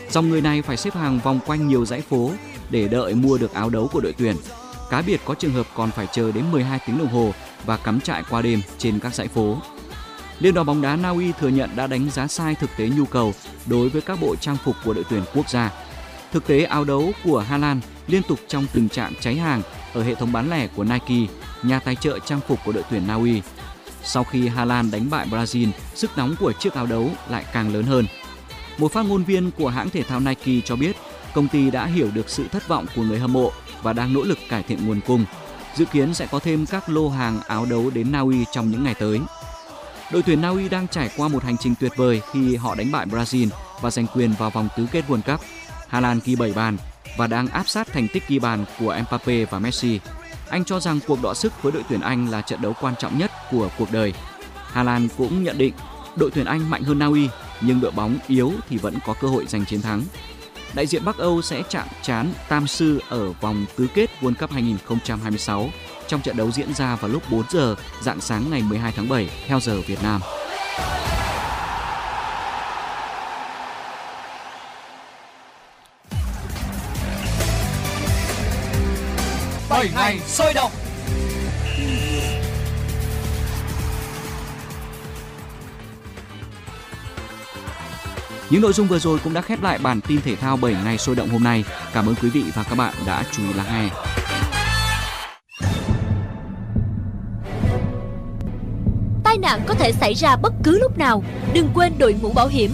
Dòng người này phải xếp hàng vòng quanh nhiều dãy phố để đợi mua được áo đấu của đội tuyển. Cá biệt có trường hợp còn phải chờ đến 12 tiếng đồng hồ và cắm trại qua đêm trên các dãy phố. Liên đoàn bóng đá Na Uy thừa nhận đã đánh giá sai thực tế nhu cầu đối với các bộ trang phục của đội tuyển quốc gia. Thực tế áo đấu của Hà Lan liên tục trong tình trạng cháy hàng ở hệ thống bán lẻ của Nike, nhà tài trợ trang phục của đội tuyển Na Uy. Sau khi Hà Lan đánh bại Brazil, sức nóng của chiếc áo đấu lại càng lớn hơn. Một phát ngôn viên của hãng thể thao Nike cho biết công ty đã hiểu được sự thất vọng của người hâm mộ và đang nỗ lực cải thiện nguồn cung. Dự kiến sẽ có thêm các lô hàng áo đấu đến Na Uy trong những ngày tới. Đội tuyển Na Uy đang trải qua một hành trình tuyệt vời khi họ đánh bại Brazil và giành quyền vào vòng tứ kết World Cup. Hà Lan ghi 7 bàn và đang áp sát thành tích ghi bàn của Mbappe và Messi. Anh cho rằng cuộc đọ sức với đội tuyển Anh là trận đấu quan trọng nhất của cuộc đời. Hà Lan cũng nhận định đội tuyển Anh mạnh hơn Na Uy, nhưng đội bóng yếu thì vẫn có cơ hội giành chiến thắng. Đại diện Bắc Âu sẽ chạm trán Tam Sư ở vòng tứ kết World Cup 2026 trong trận đấu diễn ra vào lúc 4 giờ rạng sáng ngày 12 tháng 7 theo giờ Việt Nam. Bảy ngày sôi động. Những nội dung vừa rồi cũng đã khép lại bản tin thể thao 7 ngày sôi động hôm nay. Cảm ơn quý vị và các bạn đã chú ý lắng nghe. Tai nạn có thể xảy ra bất cứ lúc nào. Đừng quên đội mũ bảo hiểm.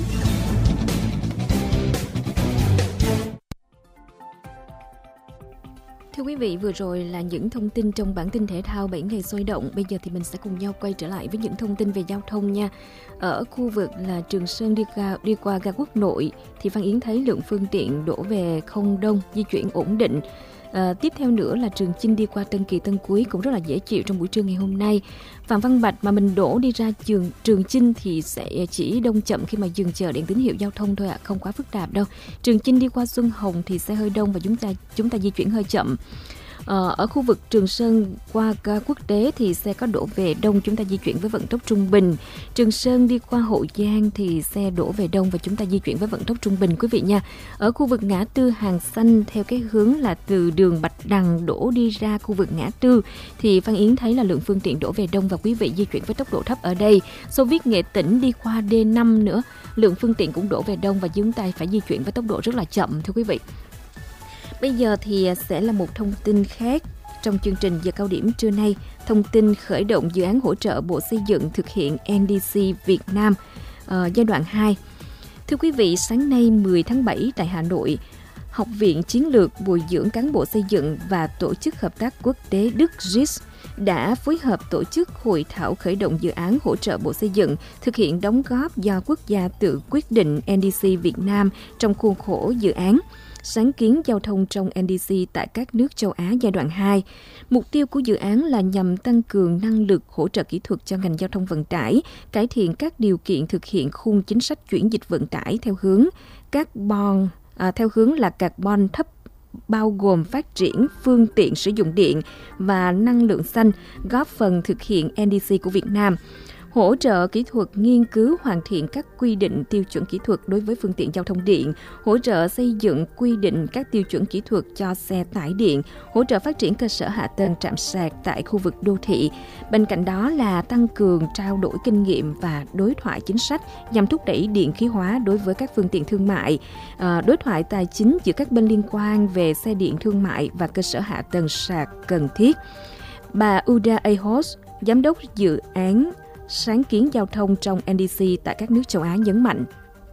Thưa quý vị, vừa rồi là những thông tin trong bản tin thể thao 7 ngày sôi động. Bây giờ thì mình sẽ cùng nhau quay trở lại với những thông tin về giao thông nha. Ở khu vực là Trường Sơn đi qua ga Quốc Nội thì Phan Yến thấy lượng phương tiện đổ về không đông, di chuyển ổn định. Tiếp theo nữa là Trường Chinh đi qua Tân Kỳ Tân Quý cũng rất là dễ chịu trong buổi trưa ngày hôm nay. Phạm Văn Bạch mà mình đổ đi ra Trường Chinh thì sẽ chỉ đông chậm khi mà dừng chờ đèn tín hiệu giao thông thôi ạ, không quá phức tạp đâu. Trường Chinh đi qua Xuân Hồng thì xe hơi đông và chúng ta di chuyển hơi chậm. Ở khu vực Trường Sơn qua ga Quốc Tế thì xe có đổ về đông, chúng ta di chuyển với vận tốc trung bình. Trường Sơn đi qua Hậu Giang thì xe đổ về đông và chúng ta di chuyển với vận tốc trung bình quý vị nha. Ở khu vực ngã tư Hàng Xanh theo cái hướng là từ đường Bạch Đằng đổ đi ra khu vực ngã tư thì Phan Yến thấy là lượng phương tiện đổ về đông và quý vị di chuyển với tốc độ thấp ở đây. Xô Viết Nghệ Tĩnh đi qua D5 nữa, lượng phương tiện cũng đổ về đông và chúng ta phải di chuyển với tốc độ rất là chậm thưa quý vị. Bây giờ thì sẽ là một thông tin khác trong chương trình giờ cao điểm trưa nay. Thông tin khởi động dự án hỗ trợ Bộ Xây dựng thực hiện NDC Việt Nam giai đoạn 2. Thưa quý vị, sáng nay 10 tháng 7 tại Hà Nội, Học viện Chiến lược Bồi dưỡng Cán bộ Xây dựng và Tổ chức Hợp tác Quốc tế Đức GIS đã phối hợp tổ chức hội thảo khởi động dự án hỗ trợ Bộ Xây dựng thực hiện đóng góp do quốc gia tự quyết định NDC Việt Nam trong khuôn khổ dự án sáng kiến giao thông trong NDC tại các nước châu Á giai đoạn 2. Mục tiêu của dự án là nhằm tăng cường năng lực hỗ trợ kỹ thuật cho ngành giao thông vận tải, cải thiện các điều kiện thực hiện khung chính sách chuyển dịch vận tải theo hướng là carbon thấp, bao gồm phát triển phương tiện sử dụng điện và năng lượng xanh, góp phần thực hiện NDC của Việt Nam. Hỗ trợ kỹ thuật nghiên cứu hoàn thiện các quy định tiêu chuẩn kỹ thuật đối với phương tiện giao thông điện, hỗ trợ xây dựng quy định các tiêu chuẩn kỹ thuật cho xe tải điện, hỗ trợ phát triển cơ sở hạ tầng trạm sạc tại khu vực đô thị. Bên cạnh đó là tăng cường trao đổi kinh nghiệm và đối thoại chính sách nhằm thúc đẩy điện khí hóa đối với các phương tiện thương mại, đối thoại tài chính giữa các bên liên quan về xe điện thương mại và cơ sở hạ tầng sạc cần thiết. Bà Uda Ahos, giám đốc dự án sáng kiến giao thông trong NDC tại các nước châu Á nhấn mạnh.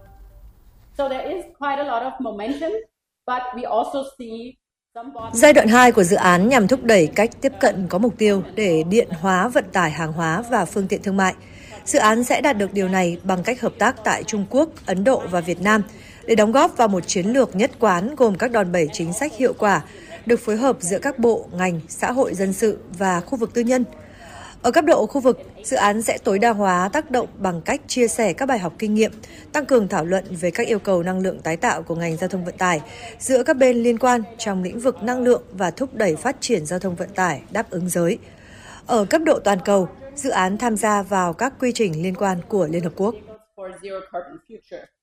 Giai đoạn 2 của dự án nhằm thúc đẩy cách tiếp cận có mục tiêu để điện hóa vận tải hàng hóa và phương tiện thương mại. Dự án sẽ đạt được điều này bằng cách hợp tác tại Trung Quốc, Ấn Độ và Việt Nam để đóng góp vào một chiến lược nhất quán gồm các đòn bẩy chính sách hiệu quả được phối hợp giữa các bộ, ngành, xã hội dân sự và khu vực tư nhân. Ở cấp độ khu vực, dự án sẽ tối đa hóa tác động bằng cách chia sẻ các bài học kinh nghiệm, tăng cường thảo luận về các yêu cầu năng lượng tái tạo của ngành giao thông vận tải giữa các bên liên quan trong lĩnh vực năng lượng và thúc đẩy phát triển giao thông vận tải đáp ứng giới. Ở cấp độ toàn cầu, dự án tham gia vào các quy trình liên quan của Liên Hợp Quốc.